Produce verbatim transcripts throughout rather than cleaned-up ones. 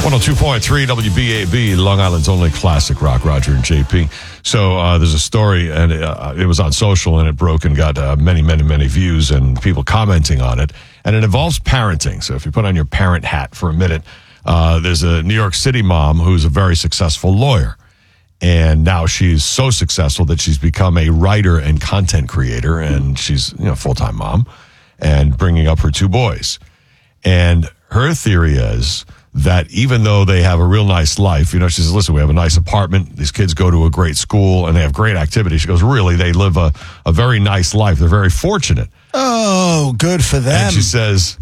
one oh two point three W B A B, Long Island's only classic rock, Roger and J P. So uh, there's a story, and uh, it was on social, and it broke and got uh, many, many, many views and people commenting on it. And it involves parenting. So if you put on your parent hat for a minute, uh, there's a New York City mom who's a very successful lawyer. And now she's so successful that she's become a writer and content creator, and she's, you know, a full-time mom and bringing up her two boys. And her theory is that even though they have a real nice life, you know, she says, listen, we have a nice apartment. These kids go to a great school and they have great activities. She goes, really, they live a, a very nice life. They're very fortunate. Oh, good for them. And she says,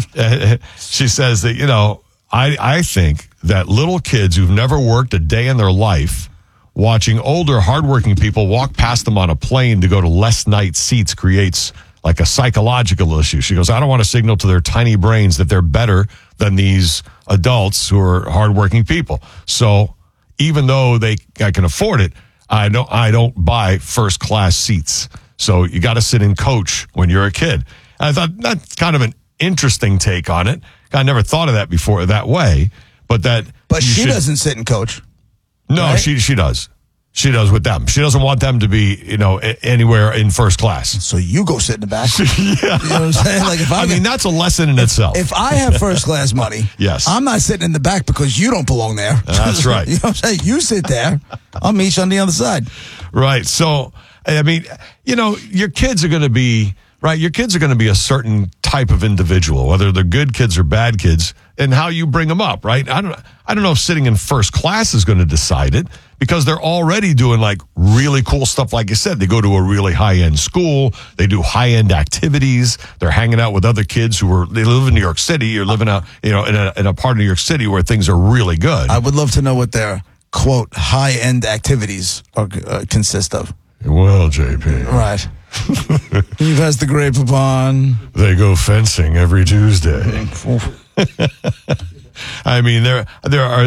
she says that, you know, I, I think that little kids who've never worked a day in their life watching older, hardworking people walk past them on a plane to go to less night seats creates like a psychological issue. She goes, I don't want to signal to their tiny brains that they're better than these adults who are hardworking people. So even though they I can afford it, I don't I don't buy first class seats. So you got to sit in coach when you're a kid. And I thought that's kind of an interesting take on it. I never thought of that before that way, but that But she should, doesn't sit in coach. No, right? she she does. She does with them. She doesn't want them to be, you know, a- anywhere in first class. So you go sit in the back. Yeah. You know what I'm saying? Like if I, I mean, that's a lesson in itself. if I have first class money, Yes. I'm not sitting in the back because you don't belong there. That's right. You know what I'm saying? You sit there. I'll meet you on the other side. Right. So, I mean, you know, your kids are going to be, right, your kids are going to be a certain type of individual, whether they're good kids or bad kids, and how you bring them up, right? I don't I don't know if sitting in first class is going to decide it, because they're already doing like really cool stuff. Like you said, they go to a really high-end school. They do high-end activities. They're hanging out with other kids who are, they live in New York City. You're living out, you know, in a, in a part of New York City where things are really good. I would love to know what their, quote, high-end activities are, uh, consist of. Well, J P. Right. Can you pass the grape upon? They go fencing every Tuesday. I mean, there there are